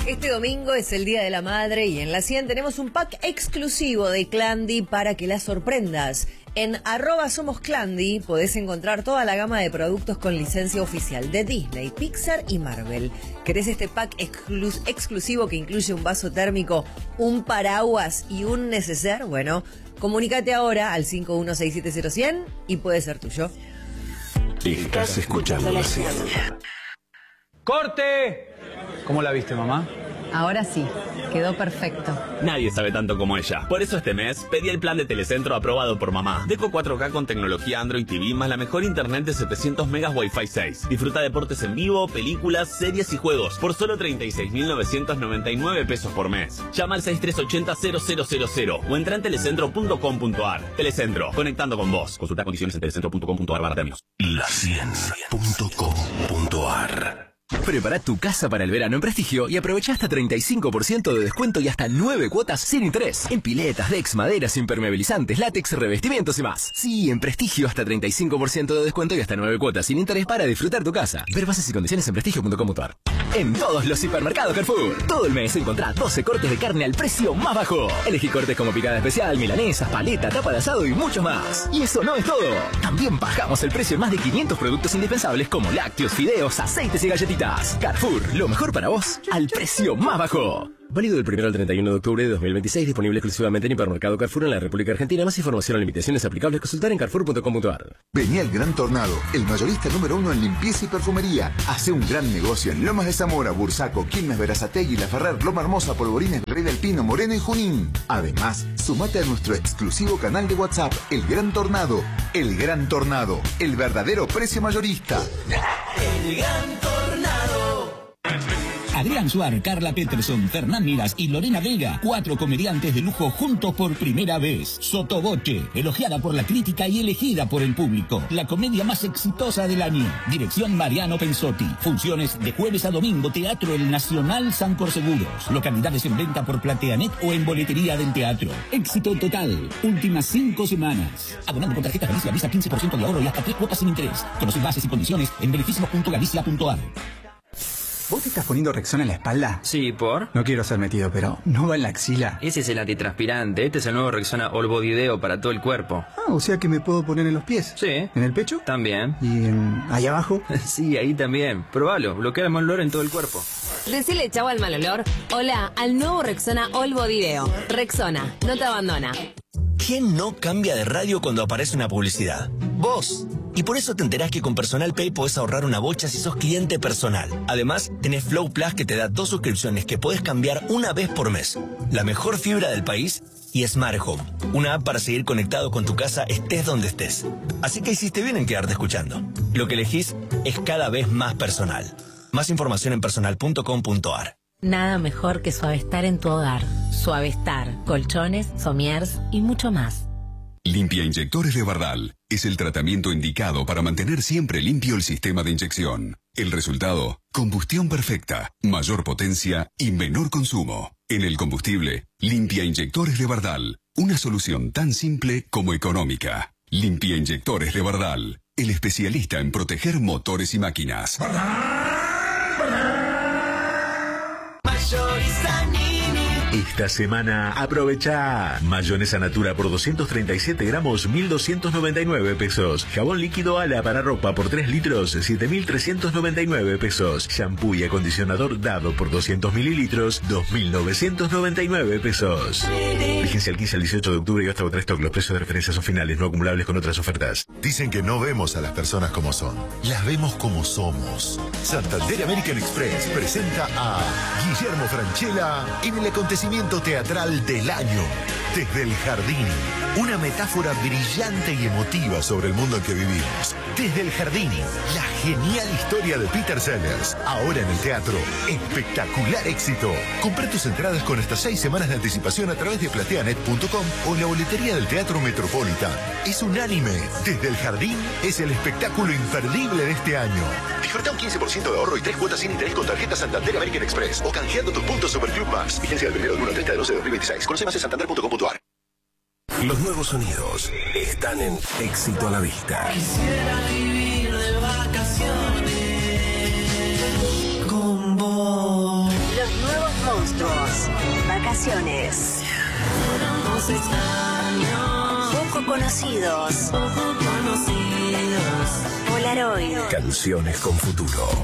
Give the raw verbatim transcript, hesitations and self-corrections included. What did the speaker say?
Este domingo es el Día de la Madre y en la cien tenemos un pack exclusivo de Clandi para que la sorprendas. En arroba somos Clandi podés encontrar toda la gama de productos con licencia oficial de Disney, Pixar y Marvel. ¿Querés este pack exclus- exclusivo que incluye un vaso térmico, un paraguas y un neceser? Bueno, comunícate ahora al cinco uno seis siete cero cien y puede ser tuyo. Estás escuchando la cien. ¡Corte! ¿Cómo la viste, mamá? Ahora sí, quedó perfecto. Nadie sabe tanto como ella. Por eso este mes pedí el plan de Telecentro aprobado por mamá. Deco cuatro K con tecnología Android T V más la mejor internet de setecientos megas Wi-Fi seis. Disfruta deportes en vivo, películas, series y juegos por solo treinta y seis mil novecientos noventa y nueve pesos por mes. Llama al seis tres ocho cero cero cero cero cero o entra en telecentro punto com punto ar. Telecentro, conectando con vos. Consulta condiciones en telecentro punto com punto ar barra términos. la cien punto com punto ar. Prepara tu casa para el verano en Prestigio y aprovecha hasta treinta y cinco por ciento de descuento y hasta nueve cuotas sin interés. En piletas, decks, maderas, impermeabilizantes, látex, revestimientos y más. Sí, en Prestigio hasta treinta y cinco por ciento de descuento y hasta nueve cuotas sin interés para disfrutar tu casa. Ver bases y condiciones en prestigio punto com punto ar. En todos los hipermercados Carrefour, todo el mes encontrá doce cortes de carne al precio más bajo. Elegí cortes como picada especial, milanesas, paleta, tapa de asado y mucho más. Y eso no es todo. También bajamos el precio en más de quinientos productos indispensables como lácteos, fideos, aceites y galletitas. Carrefour, lo mejor para vos, al precio más bajo. Válido del primero al treinta y uno de octubre de dos mil veintiséis, disponible exclusivamente en Hipermercado Carrefour en la República Argentina. Más información o limitaciones aplicables, consultar en carrefour punto com punto ar. Vení al Gran Tornado, el mayorista número uno en limpieza y perfumería. Hace un gran negocio en Lomas de Zamora, Bursaco, Quilmes, Berazategui, La Ferrer, Loma Hermosa, Polvorines, Rey del Pino, Moreno y Junín. Además, sumate a nuestro exclusivo canal de WhatsApp, El Gran Tornado. El Gran Tornado, el verdadero precio mayorista. El Gran Tornado. Adrián Suar, Carla Peterson, Fernán Miras y Lorena Vega, cuatro comediantes de lujo juntos por primera vez. Sotoboche, elogiada por la crítica y elegida por el público. La comedia más exitosa del año. Dirección Mariano Pensotti. Funciones de jueves a domingo, Teatro El Nacional San Corseguros. Localidades en venta por Plateanet o en boletería del teatro. Éxito total. Últimas cinco semanas. Abonando con tarjeta Galicia Visa quince por ciento de ahorro y hasta tres cuotas sin interés. Conoce bases y condiciones en beneficios punto galicia punto ar. ¿Vos te estás poniendo Rexona en la espalda? Sí, ¿por? No quiero ser metido, pero ¿no va en la axila? Ese es el antitranspirante. Este es el nuevo Rexona All Body Deo para todo el cuerpo. Ah, o sea que me puedo poner en los pies. Sí. ¿En el pecho? También. ¿Y en... ahí abajo? Sí, ahí también. Probalo. Bloquea el mal olor en todo el cuerpo. Decile chau al mal olor. Hola al nuevo Rexona All Body Deo. Rexona, no te abandona. ¿Quién no cambia de radio cuando aparece una publicidad? ¡Vos! Y por eso te enterás que con Personal Pay podés ahorrar una bocha si sos cliente personal. Además, tenés Flow Plus que te da dos suscripciones que podés cambiar una vez por mes. La mejor fibra del país y Smart Home. Una app para seguir conectado con tu casa estés donde estés. Así que hiciste bien en quedarte escuchando. Lo que elegís es cada vez más personal. Más información en personal punto com punto ar. Nada mejor que Suavestar en tu hogar. Suavestar, colchones, somiers y mucho más. Limpia Inyectores de Bardal es el tratamiento indicado para mantener siempre limpio el sistema de inyección. El resultado, combustión perfecta, mayor potencia y menor consumo. En el combustible, Limpia Inyectores de Bardal, una solución tan simple como económica. Limpia Inyectores de Bardal, el especialista en proteger motores y máquinas. Esta semana aprovecha mayonesa Natura por doscientos treinta y siete gramos, mil doscientos noventa y nueve pesos. Jabón líquido Ala para ropa por tres litros, siete mil trescientos noventa y nueve pesos. Shampoo y acondicionador Dado por doscientos mililitros, dos mil novecientos noventa y nueve pesos. Vigencia el quince al dieciocho de octubre y hasta otra stock. Los precios de referencia son finales, no acumulables con otras ofertas. Dicen que no vemos a las personas como son, las vemos como somos. Santander American Express presenta a Guillermo Francella en el acontecimiento teatral del año, Desde el Jardín, una metáfora brillante y emotiva sobre el mundo en que vivimos. Desde el Jardín, la genial historia de Peter Sellers, ahora en el teatro. Espectacular éxito. Comprá tus entradas con hasta seis semanas de anticipación a través de plateanet punto com o en la boletería del Teatro Metropolitan. Es unánime. Desde el Jardín es el espectáculo imperdible de este año. Disfruta un quince por ciento de ahorro y tres cuotas sin interés con tarjeta Santander American Express o canjeando tus puntos Superclub Más. Vigencia del primero de uno al treinta de doce de dos mil veintiséis. Conoce más en santander punto com punto ar. Los nuevos sonidos están en Éxito a la Vista. Quisiera vivir de vacaciones con vos. Los nuevos generaciones. Éramos extraños, Poco conocidos. poco conocidos. Polaroid. Canciones con futuro.